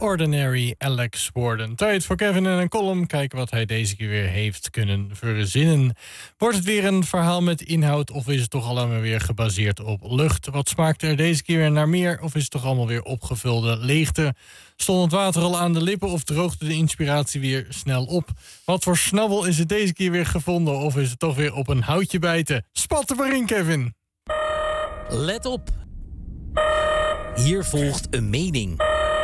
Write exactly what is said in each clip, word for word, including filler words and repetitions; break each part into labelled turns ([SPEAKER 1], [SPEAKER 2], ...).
[SPEAKER 1] Ordinary Alex Warden. Tijd voor Kevin en een column. Kijken wat hij deze keer weer heeft kunnen verzinnen. Wordt het weer een verhaal met inhoud of is het toch allemaal weer gebaseerd op lucht? Wat smaakt er deze keer weer naar meer of is het toch allemaal weer opgevulde leegte? Stond het water al aan de lippen of droogde de inspiratie weer snel op? Wat voor snabbel is het deze keer weer gevonden of is het toch weer op een houtje bijten? Spat er maar in, Kevin.
[SPEAKER 2] Let op. Hier volgt een mening.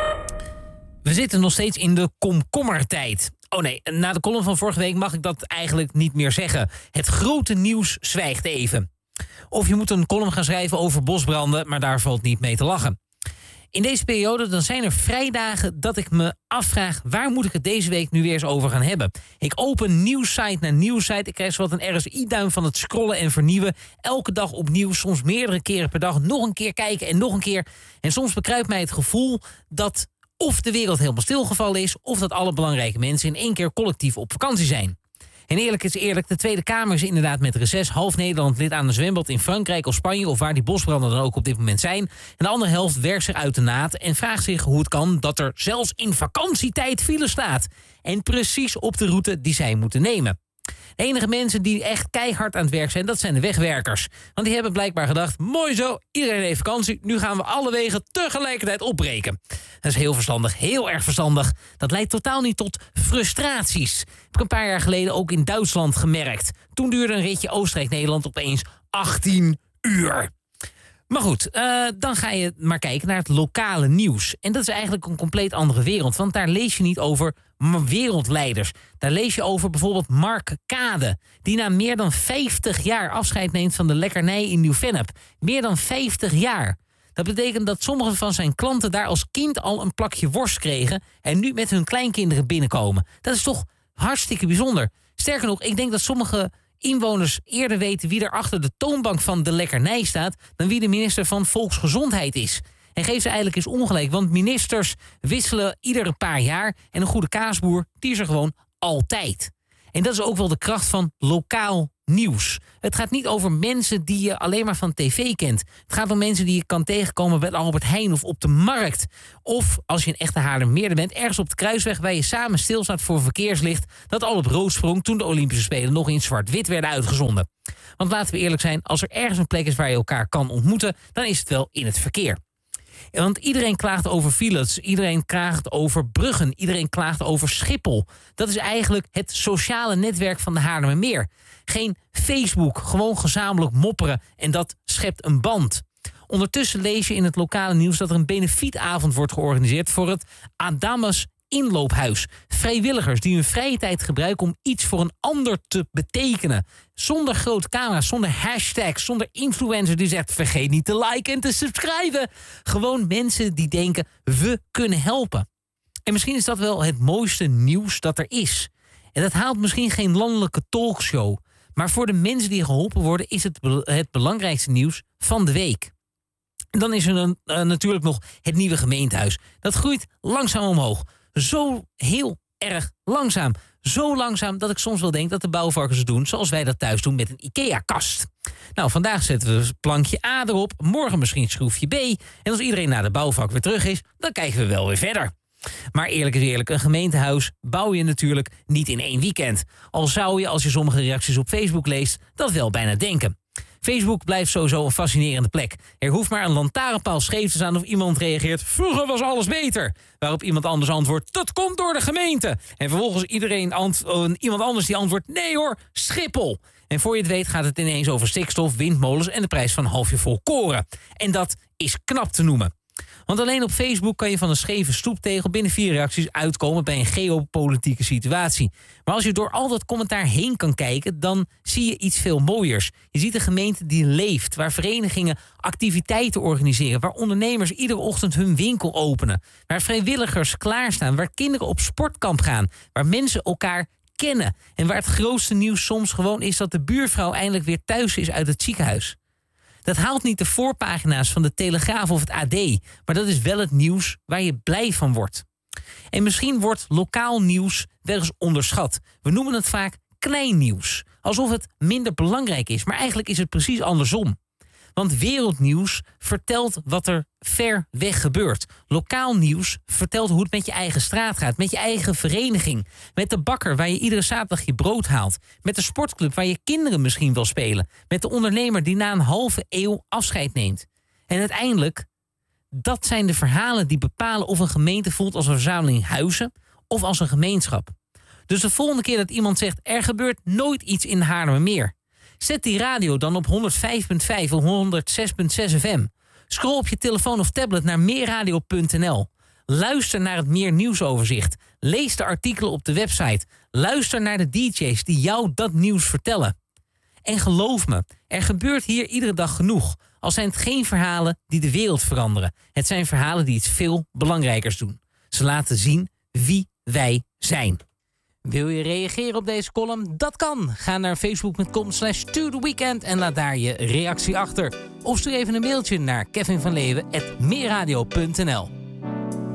[SPEAKER 2] We zitten nog steeds in de komkommertijd. Oh nee, na de column van vorige week mag ik dat eigenlijk niet meer zeggen. Het grote nieuws zwijgt even. Of je moet een column gaan schrijven over bosbranden, maar daar valt niet mee te lachen. In deze periode dan zijn er vrijdagen dat ik me afvraag, waar moet ik het deze week nu weer eens over gaan hebben? Ik open nieuwssite na nieuwssite. Ik krijg zo wat een R S I-duim van het scrollen en vernieuwen. Elke dag opnieuw, soms meerdere keren per dag. Nog een keer kijken en nog een keer. En soms bekruipt mij het gevoel dat of de wereld helemaal stilgevallen is, of dat alle belangrijke mensen in één keer collectief op vakantie zijn. En eerlijk is eerlijk, de Tweede Kamer is inderdaad met reces. Half Nederland lid aan een zwembad in Frankrijk of Spanje, of waar die bosbranden dan ook op dit moment zijn. En de andere helft werkt zich uit de naad en vraagt zich hoe het kan dat er zelfs in vakantietijd file staat. En precies op de route die zij moeten nemen. De enige mensen die echt keihard aan het werk zijn, dat zijn de wegwerkers. Want die hebben blijkbaar gedacht, mooi zo, iedereen heeft vakantie, nu gaan we alle wegen tegelijkertijd opbreken. Dat is heel verstandig, heel erg verstandig. Dat leidt totaal niet tot frustraties. Dat heb ik een paar jaar geleden ook in Duitsland gemerkt. Toen duurde een ritje Oostenrijk-Nederland opeens achttien uur. Maar goed, uh, dan ga je maar kijken naar het lokale nieuws. En dat is eigenlijk een compleet andere wereld. Want daar lees je niet over wereldleiders. Daar lees je over bijvoorbeeld Mark Kade, die na meer dan vijftig jaar afscheid neemt van de lekkernij in Nieuw-Vennep. Meer dan vijftig jaar. Dat betekent dat sommige van zijn klanten daar als kind al een plakje worst kregen en nu met hun kleinkinderen binnenkomen. Dat is toch hartstikke bijzonder. Sterker nog, ik denk dat sommige inwoners eerder weten wie er achter de toonbank van de lekkernij staat dan wie de minister van Volksgezondheid is. En geef ze eigenlijk eens ongelijk, want ministers wisselen ieder paar jaar en een goede kaasboer, die is er gewoon altijd. En dat is ook wel de kracht van lokaal nieuws. Het gaat niet over mensen die je alleen maar van tv kent. Het gaat om mensen die je kan tegenkomen bij Albert Heijn of op de markt. Of als je een echte Haarlemmermeerder bent, ergens op de kruisweg waar je samen stilstaat voor verkeerslicht dat al op rood sprong toen de Olympische Spelen nog in zwart-wit werden uitgezonden. Want laten we eerlijk zijn, als er ergens een plek is waar je elkaar kan ontmoeten, dan is het wel in het verkeer. Want iedereen klaagt over files, iedereen klaagt over bruggen, iedereen klaagt over Schiphol. Dat is eigenlijk het sociale netwerk van de Haarlemmermeer. Geen Facebook, gewoon gezamenlijk mopperen en dat schept een band. Ondertussen lees je in het lokale nieuws dat er een benefietavond wordt georganiseerd voor het Adamus Inloophuis. Vrijwilligers die hun vrije tijd gebruiken om iets voor een ander te betekenen. Zonder grote camera's, zonder hashtags, zonder influencer die zegt vergeet niet te liken en te subscriben. Gewoon mensen die denken we kunnen helpen. En misschien is dat wel het mooiste nieuws dat er is. En dat haalt misschien geen landelijke talkshow. Maar voor de mensen die geholpen worden is het het belangrijkste nieuws van de week. En dan is er een, uh, natuurlijk nog het nieuwe gemeentehuis. Dat groeit langzaam omhoog. Zo heel erg langzaam. Zo langzaam dat ik soms wel denk dat de bouwvakkers het doen zoals wij dat thuis doen met een IKEA-kast. Nou, vandaag zetten we plankje A erop, morgen misschien schroefje B. En als iedereen naar de bouwvak weer terug is, dan kijken we wel weer verder. Maar eerlijk is eerlijk, een gemeentehuis bouw je natuurlijk niet in één weekend. Al zou je, als je sommige reacties op Facebook leest, dat wel bijna denken. Facebook blijft sowieso een fascinerende plek. Er hoeft maar een lantaarnpaal scheef te staan of iemand reageert vroeger was alles beter. Waarop iemand anders antwoordt, dat komt door de gemeente. En vervolgens iedereen ant- uh, iemand anders die antwoordt, nee hoor, Schiphol. En voor je het weet gaat het ineens over stikstof, windmolens en de prijs van een halfje vol koren. En dat is knap te noemen. Want alleen op Facebook kan je van een scheve stoeptegel binnen vier reacties uitkomen bij een geopolitieke situatie. Maar als je door al dat commentaar heen kan kijken, dan zie je iets veel mooiers. Je ziet een gemeente die leeft, waar verenigingen activiteiten organiseren, waar ondernemers iedere ochtend hun winkel openen, waar vrijwilligers klaarstaan, waar kinderen op sportkamp gaan, waar mensen elkaar kennen en waar het grootste nieuws soms gewoon is dat de buurvrouw eindelijk weer thuis is uit het ziekenhuis. Dat haalt niet de voorpagina's van de Telegraaf of het A D, maar dat is wel het nieuws waar je blij van wordt. En misschien wordt lokaal nieuws wel eens onderschat. We noemen het vaak klein nieuws, alsof het minder belangrijk is, maar eigenlijk is het precies andersom. Want wereldnieuws vertelt wat er ver weg gebeurt. Lokaal nieuws vertelt hoe het met je eigen straat gaat. Met je eigen vereniging. Met de bakker waar je iedere zaterdag je brood haalt. Met de sportclub waar je kinderen misschien wil spelen. Met de ondernemer die na een halve eeuw afscheid neemt. En uiteindelijk, dat zijn de verhalen die bepalen of een gemeente voelt als een verzameling huizen of als een gemeenschap. Dus de volgende keer dat iemand zegt, er gebeurt nooit iets in Haarlemmermeer. Zet die radio dan op honderd vijf komma vijf of honderd zes komma zes F M. Scroll op je telefoon of tablet naar meerradio punt n l. Luister naar het Meer nieuwsoverzicht. Lees de artikelen op de website. Luister naar de D J's die jou dat nieuws vertellen. En geloof me, er gebeurt hier iedere dag genoeg. Al zijn het geen verhalen die de wereld veranderen. Het zijn verhalen die iets veel belangrijkers doen. Ze laten zien wie wij zijn. Wil je reageren op deze column? Dat kan. Ga naar facebook punt com slash to the weekend en laat daar je reactie achter. Of stuur even een mailtje naar kevin van leeuwen at meerradio punt n l.